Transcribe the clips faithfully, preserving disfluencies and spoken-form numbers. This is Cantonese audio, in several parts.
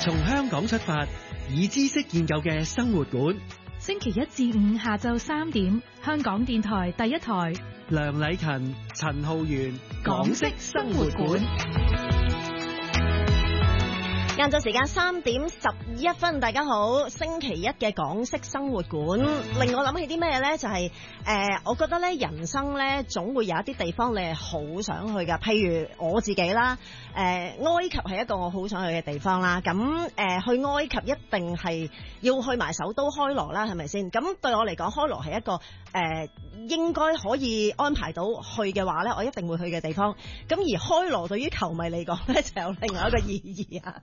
從香港出發，以知識建構嘅生活館。 星期一至五下晝三點，香港電台第一台。 梁禮勤、陳浩源，港式生活館。 晏晝時間三點十一分，大家好。星期一嘅港式生活館，令我諗起啲咩呢？就係、是、誒、呃，我覺得咧，人生咧總會有一啲地方你係好想去噶。譬如我自己啦，誒、呃，埃及係一個我好想去嘅地方啦。咁誒、呃，去埃及一定係要去埋首都開羅啦，係咪先？咁對我嚟講，開羅係一個誒、呃，應該可以安排到去嘅話咧，我一定會去嘅地方。咁而開羅對於球迷嚟講咧，就有另外一個意義啊。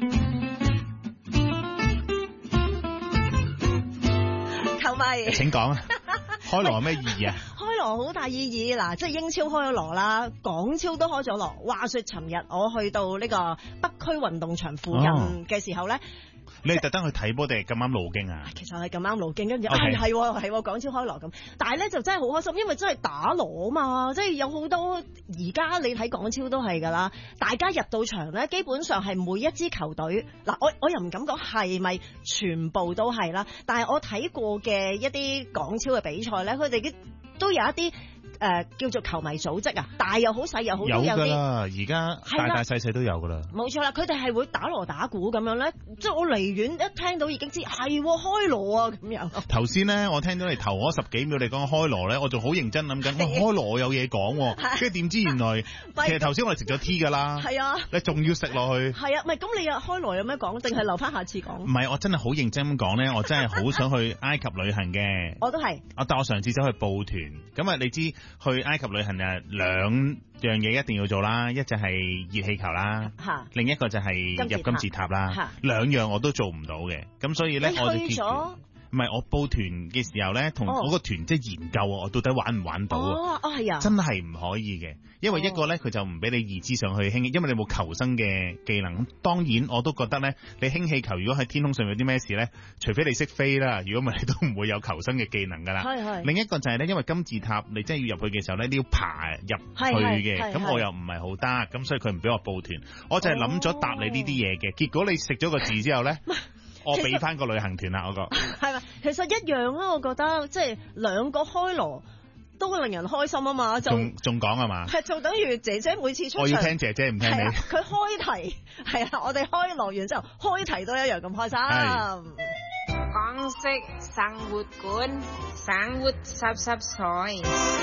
球迷， 請講啊！開羅有咩意義啊？ 開羅好大意義嗱，即係英超開咗羅啦，港超都開咗羅。話說尋日我去到呢個北區運動場附近嘅時候咧。哦， 你係特登去睇波定係咁啱路經啊？ 其實係咁啱路經，跟住係 Okay. 係係港超開羅咁，但係咧就真係好開心，因為真係打羅啊嘛，即係有好多而家你睇港超都係噶啦，大家入到場咧，基本上係每一支球隊嗱，我我又唔敢講係咪全部都係啦，但係我睇過嘅一啲港超嘅比賽咧，佢哋都有一啲。誒、呃，叫做球迷組織啊，大又好細又好，都有啲。有噶啦，而家大大細細都有噶啦。 冇錯啦，佢哋係會打鑼打鼓咁樣咧，即係我離遠一聽到已經知係開羅啊咁樣。頭先咧，我聽到你頭嗰十幾秒你講開羅咧，我仲好認真諗緊，哇，開羅有嘢講，跟住點知原來其實頭先我哋食咗 T 噶啦。係啊，你仲要食落去。係啊，唔係咁你又開羅有咩講？定係留翻下次講？唔係， 我真係好認真咁講咧，我真係好想去埃及旅行嘅。 我都係。我但我上次走去報團，咁啊你知。去埃及旅行啊，兩樣嘢一定要做啦，一就係熱氣球啦，另一個就係入金字塔啦，兩樣我都做唔到嘅，咁所以咧我就結咗。唔係我報團嘅時候咧，同嗰個團即係研究我到底玩唔玩到啊？ 哦，係啊， 真係唔可以嘅，因為一個咧佢就唔俾你移枝上去輕，因為你冇求生嘅技能。咁當然我都覺得咧，你氫氣球如果喺天空上有啲咩事咧，除非你識飛啦，如果唔係你都唔會有求生嘅技能噶啦。係係。另一個就係咧，因為金字塔你真係要入去嘅時候咧，你要爬入去嘅，咁我又唔係好得，咁所以佢唔俾我報團。我就係諗咗答你呢啲嘢嘅，結果你食咗個字之後咧。我俾翻個旅行團啦，我覺係咪？其實一樣啊，我覺得即係兩個開羅都會令人開心啊嘛。 仲仲講啊嘛？係就等於姐姐每次出場， 我要聽姐姐唔聽你。 佢開題係啊，我哋開羅完之後開題都一樣咁開心。 港式生活館，生活濕濕碎，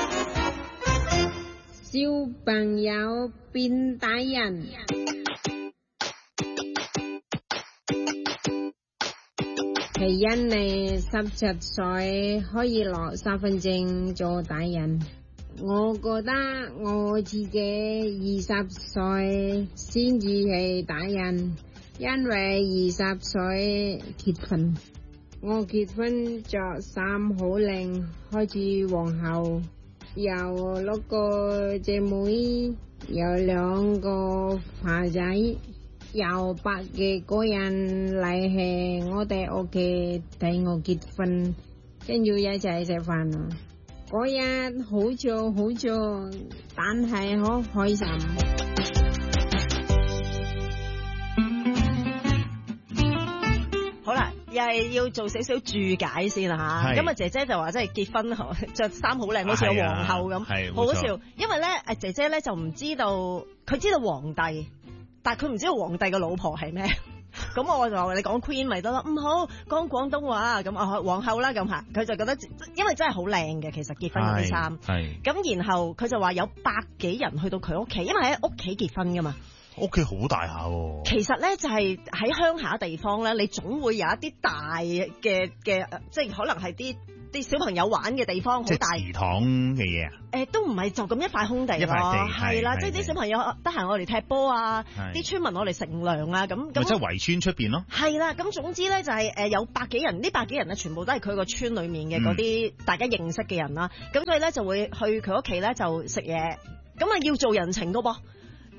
小朋友變大人。係因你十七歲可以攞身份證做大人，我覺得我自己二十歲先至係大人，因為二十歲結婚，我結婚着衫好靚，開始皇后，有六個姐妹，有兩個華仔。有百幾個人嚟係我哋屋企睇我結婚，跟住一齊食飯咯。嗰日好做好做，但係好開心。 好啦，又係要做少少注解先啦吓。咁啊，姐姐就話即係結婚着衫好靚，好似有皇后咁，好好笑。因為咧，誒姐姐咧就唔知道，佢知道皇帝。但係佢唔知道皇帝嘅老婆係咩，咁我就話你講 Queen 咪得咯，唔好講廣東話咁啊，皇后啦咁吓，佢就覺得因為真係好靚嘅，其實結婚嗰啲衫，係咁然後佢就話有百幾人去到佢屋企，因為喺屋企結婚噶嘛， 屋企好大下喎。 其實咧就係喺鄉下地方咧，你總會有一啲大嘅嘅，即係可能係啲。啲小朋友玩嘅地方好大， 祠堂嘅嘢啊？ 誒，都唔係就咁一塊空地咯，係啦，即係啲小朋友得閒我嚟踢波啊，啲村民我嚟乘涼啊，咁咁。咪即係圍村出邊咯？ 係啦，咁總之咧就係誒有百幾人，呢百幾人咧全部都係佢個村裏面嘅嗰啲大家認識嘅人啦，咁所以咧就會去佢屋企咧就食嘢，咁啊要做人情噶噃。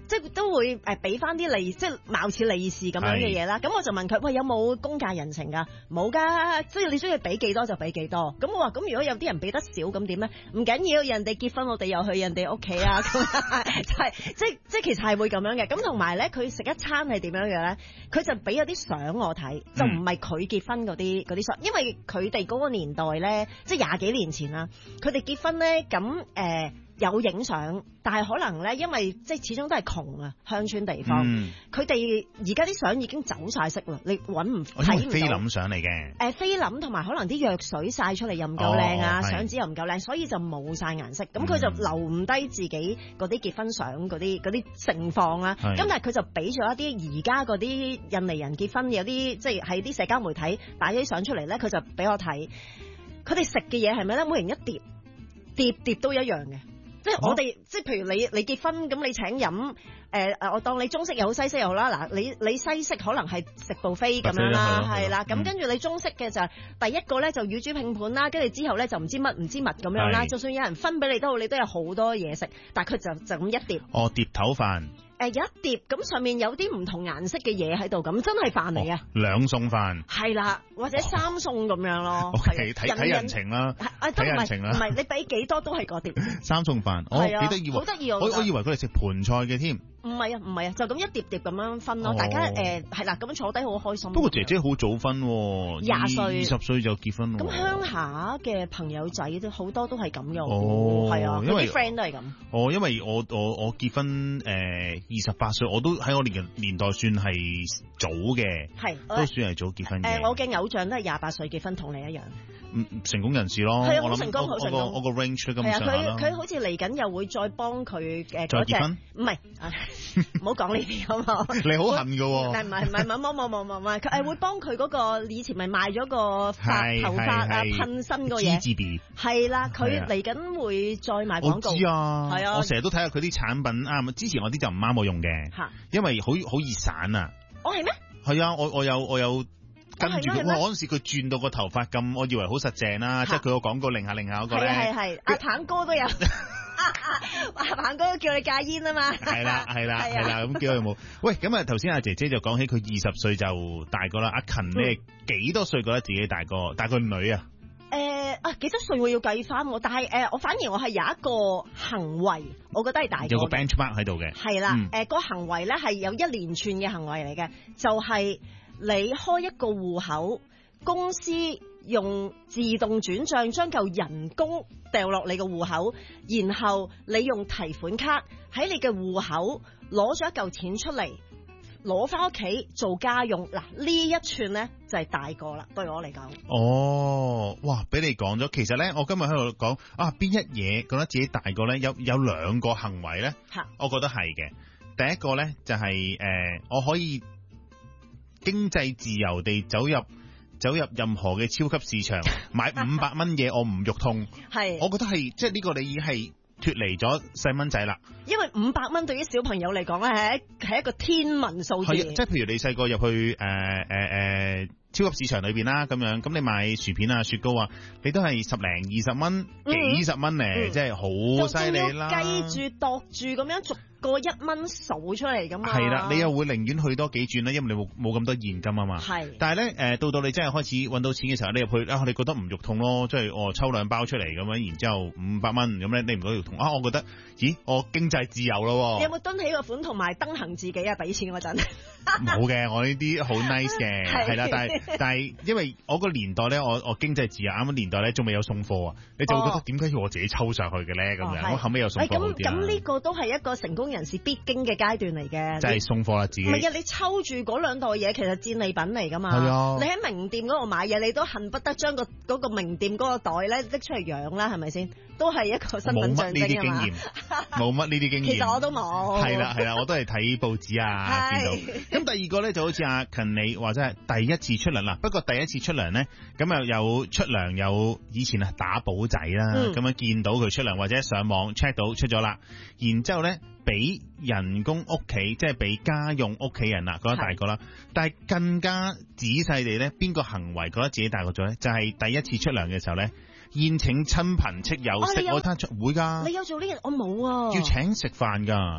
即係都會誒俾翻啲利，即係貌似利是咁樣嘅嘢啦。咁我就問佢：喂，有冇公價人情㗎？冇㗎，即係你中意俾幾多就俾幾多。咁我話：咁如果有啲人俾得少，咁點咧？唔緊要，人哋結婚我哋又去人哋屋企啊，咁就係即即係其實係會咁樣嘅。咁同埋咧，佢食一餐係點樣嘅咧？佢就俾咗啲相我睇，就唔係佢結婚嗰啲嗰啲相，因為佢哋嗰個年代咧，即係廿幾年前啦，佢哋結婚咧咁誒。呃有影相，但係可能咧，因為即係始終都係窮啊，鄉村地方，佢哋而家啲相已經走晒色啦，你揾唔睇唔到。菲林相嚟嘅。誒， 菲林同埋可能啲藥水曬出嚟又唔夠靚啊，相紙又唔夠靚，所以就冇晒顏色。咁佢就留唔低自己嗰啲結婚相嗰啲嗰啲情況啦。咁但係佢就俾咗一啲而家嗰啲印尼人結婚有啲即係喺啲社交媒體擺咗啲相出嚟咧，佢就俾我睇。佢哋食嘅嘢係咪咧？每人一碟，碟碟都一樣嘅。即係我哋，哦、即係譬如你你結婚咁，你請飲誒誒，我當你中式又好西式又好啦。嗱，你你西式可能係食 buffet 咁樣啦，係啦。咁跟住你中式嘅就第一個咧就乳豬拼盤啦，跟住之後咧就唔知乜唔知乜咁樣啦。就算有人分俾你都好，你都有好多嘢食，但係佢就就咁一碟。 哦，碟頭飯。 誒、呃，有一碟咁上面有啲唔同顏色嘅嘢喺度，咁真係飯嚟啊！ 兩餸飯係啦，或者三餸咁樣咯。 睇睇人情啦，睇人情啦。 唔係你俾幾多都係嗰碟。 三餸飯，哦，幾得意喎， 好得意我我以為佢哋食盤菜嘅添。 唔係啊，唔係啊，就咁一碟碟咁樣分咯。大家誒係啦，咁樣坐低好開心。 不過姐姐好早婚，廿歲二十歲就結婚咯。咁鄉下嘅朋友仔都好多都係咁嘅， 哦， 係啊， 因為啲 friend 都係咁。 哦，因為我我我結婚誒二十八歲，我都喺我年年代算係早嘅，係都算係早結婚嘅。 誒，我嘅偶像都係廿八歲結婚，同你一樣。 成功人士咯， 係啊，好成功，好成功。 我個 range 咁係啊，佢佢好似嚟緊又會再幫佢誒嗰隻，唔係，唔好講呢啲好冇？ 你好恨㗎喎？ 唔係唔係唔係冇冇冇冇冇，佢誒會幫佢嗰個以前咪賣咗個髮頭髮啊噴身個嘢，係啦，佢嚟緊會再賣廣告。 我知啊， 係啊， 我成日都睇下佢啲產品啱。之前我啲就唔啱我用嘅，因為好好易散啊。 我係咩？ 係啊，我我有我有。跟住佢，我嗰陣時佢轉到個頭髮咁，我以為好實淨啦，即係佢個廣告令下令下嗰個咧。 係係係，阿鵬哥都有，阿鵬哥叫你戒煙啊嘛。 係啦係啦係啦，咁叫佢冇。喂，咁啊頭先阿姐姐就講起佢二十歲就大個啦，阿勤你幾多歲覺得自己大個？大個女啊？ 誒啊幾多歲我要計翻喎，但係誒我反而我係有一個行為，我覺得係大個。 有個 benchmark 喺度嘅。係啦，誒個行為咧係有一連串嘅行為嚟嘅，就係。你開一個戶口，公司用自動轉賬將嚿人工掉落你個戶口，然後你用提款卡喺你嘅戶口攞咗一嚿錢出嚟，攞翻屋企做家用。嗱呢一串呢就係、是、大個啦，對我嚟講。哦， 哇！俾你講咗，其實呢，我今日喺度講啊，邊一嘢覺得自己大個呢？有有兩個行為呢，我覺得係嘅。第一個呢，就係、是、誒、呃，我可以。經濟自由地走入走入任何嘅超級市場買五百蚊嘢，我唔肉痛。係，我覺得係即係呢個你已經係脫離咗細蚊仔啦。因為五百蚊對於小朋友嚟講咧係係一個天文數字。係，即係譬如你細個入去誒誒誒超級市場裏邊啦，咁樣咁你買薯片啊、雪糕啊，你都係十零二十蚊、幾十蚊咧，即係好犀利啦。計住度住咁樣逐個一蚊數出嚟咁嘛，係啦，你又會寧願去多幾轉啦，因為你冇冇咁多現金啊嘛。係，但係咧誒，到到你真係開始揾到錢嘅時候，你入去啊，你覺得唔肉痛咯，即係我抽兩包出嚟咁樣，然之後五百蚊咁咧，你唔覺得肉痛啊？我覺得，咦，我經濟自由咯。你有冇蹲起個款同埋登行自己啊？俾錢嗰陣冇嘅，我呢啲好 nice 嘅，係啦，但係但係因為我個年代咧，我我經濟自由啱啱年代咧，仲未有送貨啊，你就會覺得點解要我自己抽上去嘅咧？咁樣我後尾有送貨好啲啦。咁咁呢個都係一個成功人士必經嘅階段嚟嘅，就係送貨啦自己。唔係啊，你抽住嗰兩袋嘢，其實戰利品嚟噶嘛。係啊，你喺名店嗰度買嘢，你都恨不得將個嗰個名店嗰個袋咧拎出嚟養啦，係咪先？都係一個身份象徵啊嘛。冇乜呢啲經驗，冇乜呢啲經驗。其實我都冇。係啦係啦，我都係睇報紙啊見到。咁第二個咧就好似阿勤你話真係第一次出糧啦，不過第一次出糧咧，咁又有出糧有以前啊打簿仔啦，咁樣見到佢出糧或者上網 check 到出咗啦，然之後咧。俾人工屋企，即係俾家用屋企人啦，覺得大個啦。但係更加仔細地咧，邊個行為覺得自己大個咗咧？就係、是、第一次出糧嘅時候咧，宴請親朋戚友食嗰餐出會㗎。你有做呢樣？我冇啊。要請食飯㗎。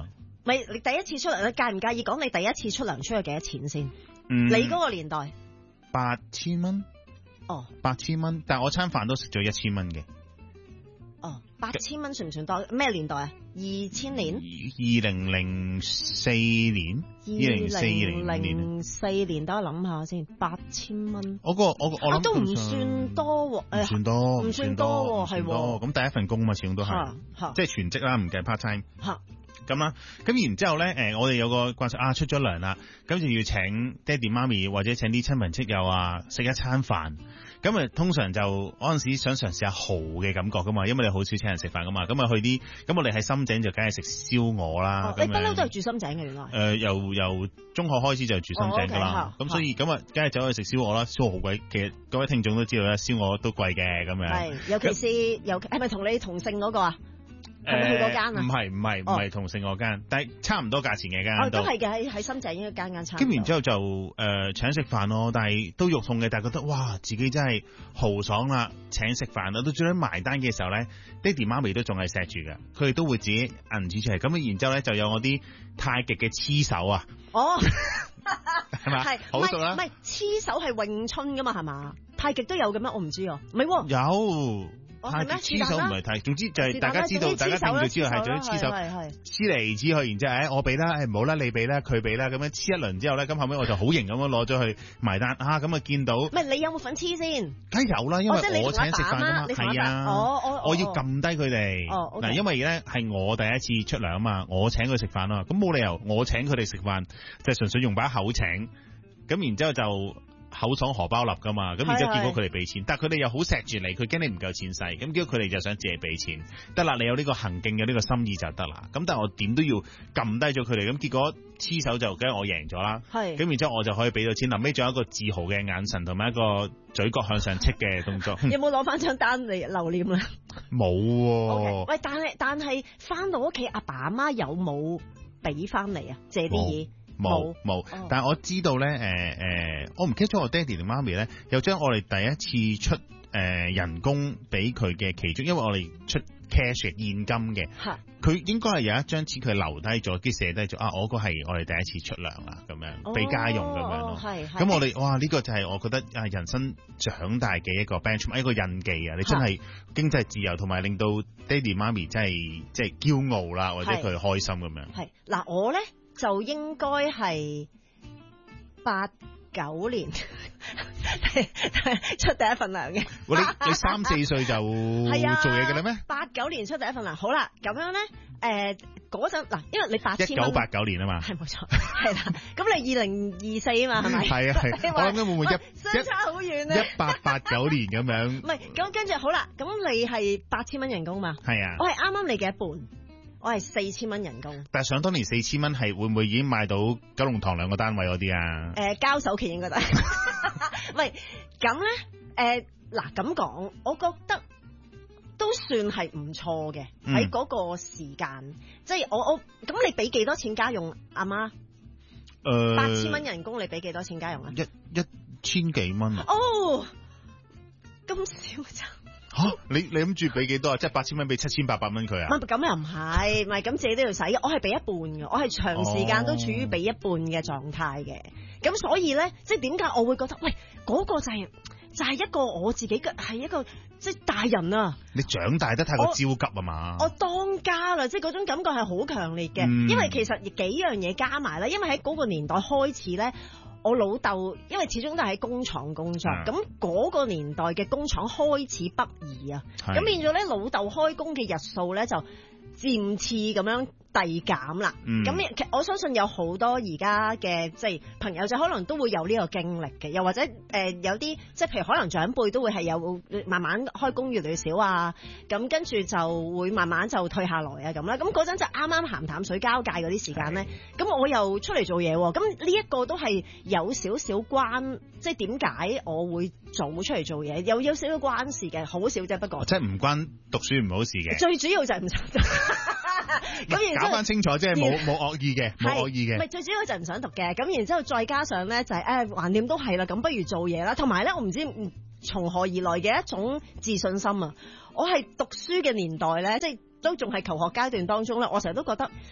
咪你第一次出糧，你介唔介意講你第一次出糧出咗幾多錢先？ 嗯， 你嗰個年代八千蚊， 哦， 八千蚊，但係我餐飯都食咗一千蚊嘅。 哦，八千蚊算唔算多？咩年代啊？二千年？ 二零零四年，二零四零零四年，等我諗下先，八千蚊。 我個我我諗都唔算多喎， 唔算多， 唔算多喎，係喎。 咁第一份工嘛，始終都係，即係全職啦，唔計 part time。嚇。咁啦，咁然之後咧，誒，我哋有個慣習啊，出咗糧啦，咁就要請爹哋媽咪或者請啲親朋戚友啊食一餐飯。咁啊，通常就嗰陣時想嘗試下豪嘅感覺噶嘛，因為你好少請人食飯噶嘛，咁啊去啲，咁我哋喺深井就梗係食燒鵝啦。 你不嬲都係住深井嘅原來。 誒，由由中學開始就住深井噶啦，咁所以咁啊，梗係走去食燒鵝啦，燒鵝好貴，其實各位聽眾都知道啦，燒鵝都貴嘅咁樣。 係，尤其是尤係咪同你同姓嗰個啊？係咪去嗰間啊？ 唔係唔係唔係同姓嗰間，但係差唔多價錢嘅間。 哦，都係嘅，喺喺深井應該間間差唔多。 咁然之後就誒、呃、請食飯咯，但係都肉痛嘅，但係覺得哇自己真係豪爽啦！請食飯啦，到最尾埋單嘅時候咧，爹哋媽咪都仲係錫住嘅，佢哋都會自己銀紙出嚟。咁然之後咧就有我啲太極嘅黐手啊。哦，係嘛？係好熟啦。 唔係黐手係詠春噶嘛？係嘛？太極都有嘅咩？我唔知啊。唔係喎。 有。太極黐手唔係太，總之就係大家知道，大家聽就知道係總之黐手，黐嚟黐去，然之後誒我俾啦，誒唔好啦，你俾啦，佢俾啦，咁樣黐一輪之後咧，咁後尾我就好型咁樣攞咗去埋單啊，咁啊見到，唔係你有冇份黐先？ 梗係有啦，因為我請食飯㗎嘛，係啊，我我要撳低佢哋，嗱，因為咧係我第一次出糧啊嘛，我請佢食飯啊嘛，咁冇理由我請佢哋食飯就純粹用把口請，咁然之後就。口爽荷包立噶嘛，咁然之後結果佢哋俾錢，但係佢哋又好錫住你，佢驚你唔夠錢使，咁結果佢哋就想借俾錢，得啦，你有呢個行徑，有呢個心意就得啦。咁但係我點都要撳低咗佢哋，咁結果黐手就梗係我贏咗啦。係，咁然之後我就可以俾到錢，臨尾仲有一個自豪嘅眼神同埋一個嘴角向上戚嘅動作。 有冇攞翻張單嚟留念啊？ 冇喎。 Okay. 喂，但係但係翻到屋企，阿爸阿媽有冇俾翻嚟啊？借啲嘢？ 冇冇，但係我知道咧，誒、呃、誒、呃，我唔記得咗我爹哋同媽咪咧，又將我哋第一次出誒、呃、人工俾佢嘅其中，因為我哋出 cash 現金嘅，佢應該係有一張錢佢留低咗，跟住寫低咗啊，我個係我哋第一次出糧啦，咁樣俾家用咁樣咯。係、哦，咁我哋哇呢、這個就係我覺得啊人生長大嘅一個 benchmark 一個印記啊！你真係經濟自由，同埋令到爹哋媽咪真係即係驕傲啦，或者佢開心咁樣。係嗱，我咧。就應該係八九年出第一份糧嘅。 你你三四歲就做嘢嘅啦咩？ 八九年出第一份糧。好啦，咁樣咧，誒嗰陣嗱，因為你八千蚊， 一九八九年啊嘛， 係冇錯，係啦。咁你二零二四啊嘛，係咪？ 係啊係。我諗緊會唔會一相差好遠啊？ 一八八九年咁樣。 唔係，咁跟住好啦，咁你係八千蚊人工嘛？係啊。我係啱啱你嘅一半。我係四千蚊人工， 但係想當年四千蚊係會唔會已經買到九龍塘兩個單位嗰啲啊？ 誒、呃，交首期應該得，唔係咁咧。誒，嗱咁講，我覺得都算係唔錯嘅喺嗰個時間，即係我我咁你俾幾多錢家用阿媽？誒，八千蚊人工你俾幾多錢家用啊？ 一一千幾蚊啊？ 哦，咁少咋？ 吓、啊，你你諗住俾幾多啊？即係八千蚊俾七千八百蚊佢啊？ 唔係咁又唔係，唔係咁自己都要使。我係俾一半嘅，我係長時間都處於俾一半嘅狀態嘅。咁、哦、所以咧，即係點解我會覺得，喂，嗰、嗰個就係、是、就係、是、一個我自己嘅係一個即係、就是、大人啊！ 你長大得太過焦急啊嘛！ 我當家啦，即係嗰種感覺係好強烈嘅、嗯，因為其實幾樣嘢加埋啦，因為喺嗰個年代開始咧。我老豆因為始終都係喺工廠工作，咁嗰個年代嘅工廠開始北移啊，咁變咗咧老豆開工嘅日數咧就漸次咁樣遞減啦。咁、嗯、其實我相信有好多而家嘅即係朋友就可能都會有呢個經歷嘅，又或者誒、呃、有啲即係譬如可能長輩都會係有慢慢開工越嚟越少啊，咁跟住就會慢慢就退下來啊咁啦。咁嗰陣就啱啱鹹淡水交界嗰啲時間咧，咁我又出嚟做嘢喎，咁呢一個都係有少少關，即係點解我會早出嚟做嘢，有有少少關事嘅，好少啫不過。 即係唔關讀書唔好事嘅。 最主要就係唔想讀。咁搞翻清楚，即係冇冇惡意嘅，冇惡意嘅。 唔係最主要就係唔想讀嘅，咁然之後再加上咧就係誒橫掂都係啦，咁不如做嘢啦。同埋咧，我唔知從何而來嘅一種自信心啊！我係讀書嘅年代咧，即係都仲係求學階段當中咧，我成日都覺得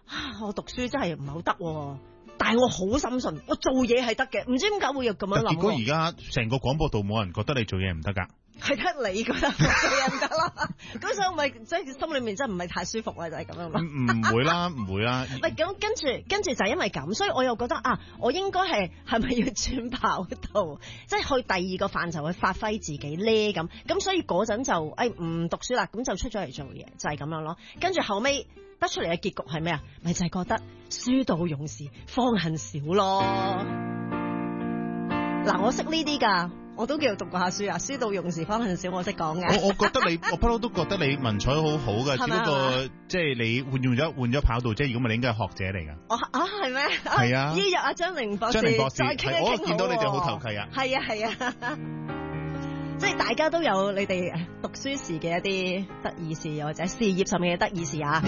我讀書真係唔係好得，但係我好深信我做嘢係得嘅，唔知點解會有咁樣諗。 結果而家成個廣播道冇人覺得你做嘢唔得㗎。 係得你覺得我做嘢唔得啦，咁所以我咪即係心裏面真係唔係太舒服啦，就係、是、咁樣咯。唔唔會啦，唔會啦。 喂，咁跟住跟住就係因為咁，所以我又覺得啊，我應該係係咪要轉跑道，即係去第二個範疇去發揮自己咧咁。咁所以嗰陣就誒唔、哎、讀書啦，咁就出咗嚟做嘢，就係、是、咁樣咯。跟住後尾得出嚟嘅結局係咩啊？咪就係、是、覺得書到用時方恨少咯。嗱，我識呢啲㗎。我都叫讀過下書啊，書到用時方恨少，我識講嘅。 我我覺得你，我不嬲都覺得你文采好好嘅，只不過即係你換用咗換咗跑道啫。如果唔係，你應該係學者嚟㗎。哦啊，係咩？係啊。依日阿張寧博士， 張寧博士再傾一傾好。 我見到你哋好投契啊。 係啊係啊，即係大家都有你哋讀書時嘅一啲得意事，或者事業上面嘅得意事啊。